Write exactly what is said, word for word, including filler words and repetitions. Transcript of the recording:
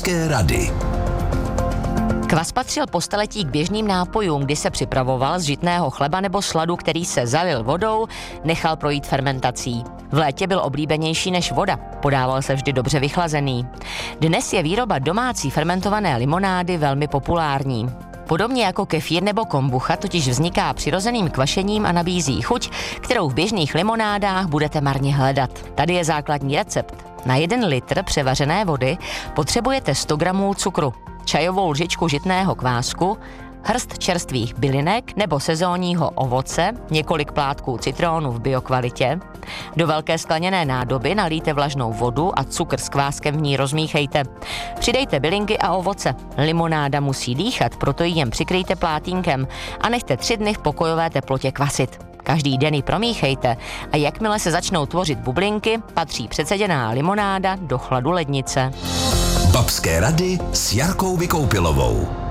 Babské rady. Kvas patřil po staletí k běžným nápojům, kdy se připravoval z žitného chleba nebo sladu, který se zalil vodou, nechal projít fermentací. V létě byl oblíbenější než voda, podával se vždy dobře vychlazený. Dnes je výroba domácí fermentované limonády velmi populární. Podobně jako kefír nebo kombucha totiž vzniká přirozeným kvašením a nabízí chuť, kterou v běžných limonádách budete marně hledat. Tady je základní recept. Na jeden litr převařené vody potřebujete sto gramů cukru, čajovou lžičku žitného kvásku, hrst čerstvých bylinek nebo sezónního ovoce, několik plátků citrónu v biokvalitě. Do velké skleněné nádoby nalijte vlažnou vodu a cukr s kváskem v ní rozmíchejte. Přidejte bylinky a ovoce. Limonáda musí dýchat, proto ji jen přikryjte plátínkem a nechte tři dny v pokojové teplotě kvasit. Každý den ji promíchejte a jakmile se začnou tvořit bublinky, patří přeceděná limonáda do chladu lednice. Babské rady s Jarkou Vykoupilovou.